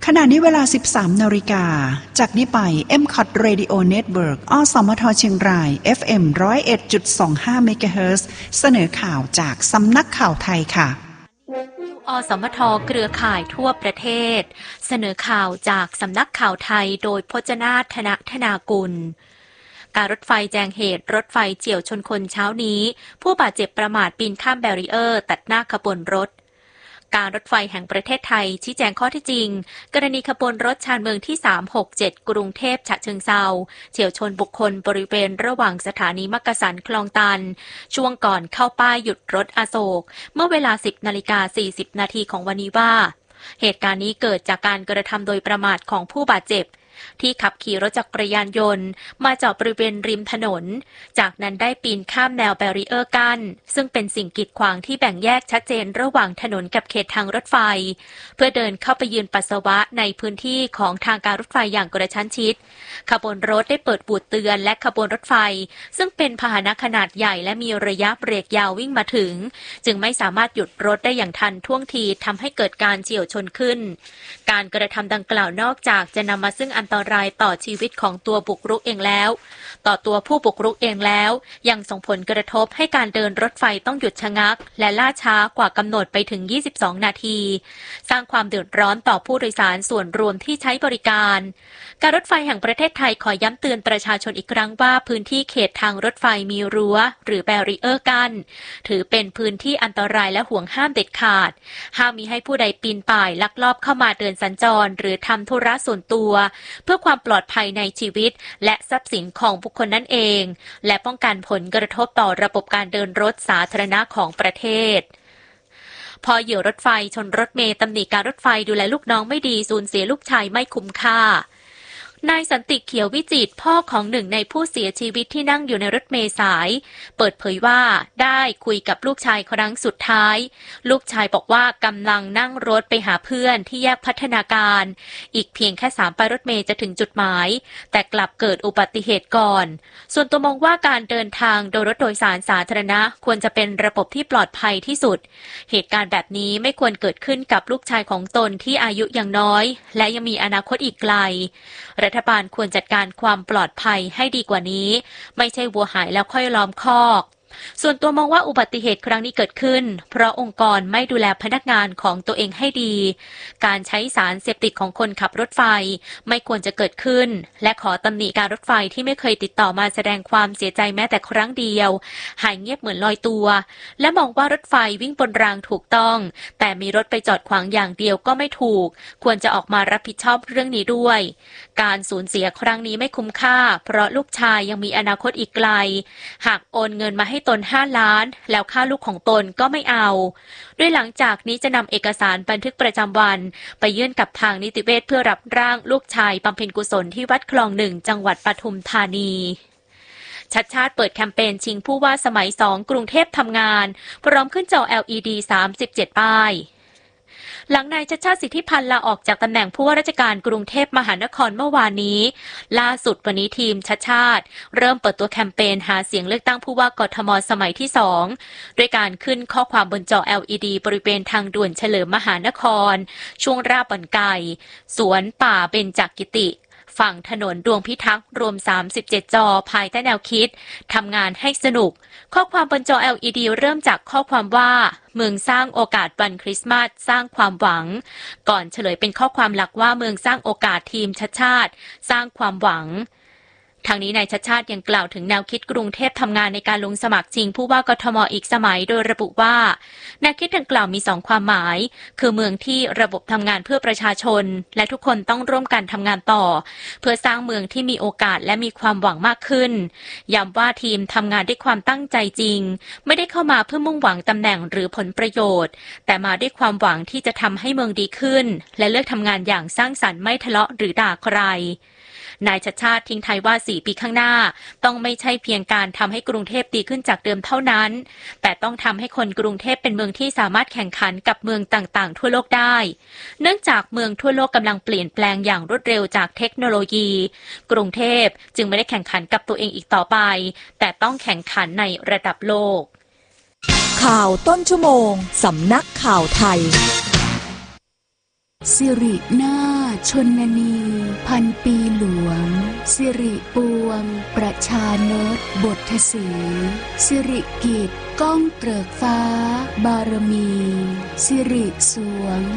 ขณะนี้เวลา 13 นาฬิกาจากนี้ไป MCOT Radio Network อสมทเชียงราย FM 101.25 เมกะเฮิรตซ์เสนอข่าวจากสำนักข่าวไทยค่ะอสมทเครือข่ายทั่วประเทศเสนอข่าวจากสำนักข่าวไทยโดยพจนาถ ธนากุลการรถไฟแจ้งเหตุรถไฟเฉี่ยวชนคนเช้านี้ผู้บาดเจ็บประมาทปีนข้ามแบรีเออร์ตัดหน้าขบวนรถการรถไฟแห่งประเทศไทยชี้แจงข้อเท็จจริงกรณีขบวนรถชานเมืองที่367กรุงเทพฉะเชิงเทราเฉี่ยวชนบุคคลบริเวณระหว่างสถานีมักกะสันคลองตันช่วงก่อนเข้าป้ายหยุดรถอโศกเมื่อเวลา 10:40 นาทีของวันนี้ว่าเหตุการณ์นี้เกิดจากการกระทำโดยประมาทของผู้บาดเจ็บที่ขับขี่รถจักรยานยนต์มาจอดบริเวณริมถนนจากนั้นได้ปีนข้ามแนวแบรีเออร์กั้นซึ่งเป็นสิ่งกีดขวางที่แบ่งแยกชัดเจนระหว่างถนนกับเขตทางรถไฟเพื่อเดินเข้าไปยืนปัสสาวะในพื้นที่ของทางการรถไฟอย่างกระชั้นชิดขบวนรถได้เปิดบูดเตือนและขบวนรถไฟซึ่งเป็นพาหนะขนาดใหญ่และมีระยะเบรกยาววิ่งมาถึงจึงไม่สามารถหยุดรถได้อย่างทันท่วงทีทำให้เกิดการเฉี่ยวชนขึ้นการกระทำดังกล่าวนอกจากจะนำมาซึ่งอันตรายต่อชีวิตของตัวบุกรุกเองแล้วต่อตัวผู้บุกรุกเองแล้วยังส่งผลกระทบให้การเดินรถไฟต้องหยุดชะงักและล่าช้ากว่ากำหนดไปถึง22นาทีสร้างความเดือดร้อนต่อผู้โดยสารส่วนรวมที่ใช้บริการการรถไฟแห่งประเทศไทยขอย้ำเตือนประชาชนอีกครั้งว่าพื้นที่เขตทางรถไฟมีรั้วหรือแบรีเออร์กั้นถือเป็นพื้นที่อันตรายและห่วงห้ามเด็ดขาดห้ามมิให้ผู้ใดปีนป่ายลักลอบเข้ามาเดินสัญจรหรือทำธุระส่วนตัวเพื่อความปลอดภัยในชีวิตและทรัพย์สินของบุคคลนั่นเองและป้องกันผลกระทบต่อระบบการเดินรถสาธารณะของประเทศพอเหยื่อรถไฟชนรถเมล์ตำหนิการรถไฟดูแลลูกน้องไม่ดีสูญเสียลูกชายไม่คุ้มค่านายสันติเขียววิจิตรพ่อของหนึ่งในผู้เสียชีวิตที่นั่งอยู่ในรถเมล์สายเปิดเผยว่าได้คุยกับลูกชายครั้งสุดท้ายลูกชายบอกว่ากำลังนั่งรถไปหาเพื่อนที่แยกพัฒนาการอีกเพียงแค่3 ป้ายรถเมล์จะถึงจุดหมายแต่กลับเกิดอุบัติเหตุก่อนส่วนตัวมองว่าการเดินทางโดยรถโดยสารสาธารณะควรจะเป็นระบบที่ปลอดภัยที่สุดเหตุการณ์แบบนี้ไม่ควรเกิดขึ้นกับลูกชายของตนที่อายุยังน้อยและยังมีอนาคตอีกไกลรัฐบาลควรจัดการความปลอดภัยให้ดีกว่านี้ไม่ใช่วัวหายแล้วค่อยล้อมคอกส่วนตัวมองว่าอุบัติเหตุครั้งนี้เกิดขึ้นเพราะองค์กรไม่ดูแลพนักงานของตัวเองให้ดีการใช้สารเสพติดของคนขับรถไฟไม่ควรจะเกิดขึ้นและขอตำหนิการรถไฟที่ไม่เคยติดต่อมาแสดงความเสียใจแม้แต่ครั้งเดียวหายเงียบเหมือนลอยตัวและมองว่ารถไฟวิ่งบนรางถูกต้องแต่มีรถไปจอดขวางอย่างเดียวก็ไม่ถูกควรจะออกมารับผิดชอบเรื่องนี้ด้วยการสูญเสียครั้งนี้ไม่คุ้มค่าเพราะลูกชายยังมีอนาคตอีกไกลหากโอนเงินมาให้ตน5 ล้านแล้วค่าลูกของตนก็ไม่เอาโดยหลังจากนี้จะนำเอกสารบันทึกประจำวันไปยื่นกับทางนิติเวชเพื่อรับร่างลูกชายบำเพ็ญกุศลที่วัดคลอง1จังหวัดปทุมธานีชัดชาติเปิดแคมเปญชิงผู้ว่าสมัย2กรุงเทพทำงานพร้อมขึ้นจอ LED 37 ป้ายหลังนายชัชชาติสิทธิพันธ์ลาออกจากตำแหน่งผู้ว่าราชการกรุงเทพมหานครเมื่อวานนี้ล่าสุดวันนี้ทีมชัชชาติเริ่มเปิดตัวแคมเปญหาเสียงเลือกตั้งผู้ว่ากทมสมัยที่2ด้วยการขึ้นข้อความบนจอ LED บริเวณทางด่วนเฉลิมมหานครช่วงราบบ่อนไก่สวนป่าเบญจกิติฝั่งถนนดวงพิทักษ์รวม37จอภายใต้แนวคิดทำงานให้สนุกข้อความบนจอ LED เริ่มจากข้อความว่าเมืองสร้างโอกาสวันคริสต์มาสสร้างความหวังก่อนเฉลยเป็นข้อความหลักว่าเมืองสร้างโอกาสทีมชัชชาติสร้างความหวังทางนี้นายชัชชาติยังกล่าวถึงแนวคิดกรุงเทพทำงานในการลงสมัครชิงผู้ว่ากทมอีกสมัยโดยระบุว่าแนวคิดดังกล่าวมี2 ความหมายคือเมืองที่ระบบทำงานเพื่อประชาชนและทุกคนต้องร่วมกันทำงานต่อเพื่อสร้างเมืองที่มีโอกาสและมีความหวังมากขึ้นย้ำว่าทีมทำงานด้วยความตั้งใจจริงไม่ได้เข้ามาเพื่อมุ่งหวังตำแหน่งหรือผลประโยชน์แต่มาด้วยความหวังที่จะทำให้เมืองดีขึ้นและเลือกทำงานอย่างสร้างสรรค์ไม่ทะเลาะหรือด่าใครนายชัชชาติทิ้งท้ายว่า4 ปีข้างหน้าต้องไม่ใช่เพียงการทำให้กรุงเทพดีขึ้นจากเดิมเท่านั้นแต่ต้องทำให้คนกรุงเทพเป็นเมืองที่สามารถแข่งขันกับเมืองต่างๆทั่วโลกได้เนื่องจากเมืองทั่วโลกกำลังเปลี่ยนแปลงอย่างรวดเร็วจากเทคโนโลยีกรุงเทพจึงไม่ได้แข่งขันกับตัวเองอีกต่อไปแต่ต้องแข่งขันในระดับโลกข่าวต้นชั่วโมงสำนักข่าวไทยสิรินาถชนนีพันปีหลวงสิริปวงประชานตบทสีสิริกิจก้องเกริกฟ้าบารมีสิริสวง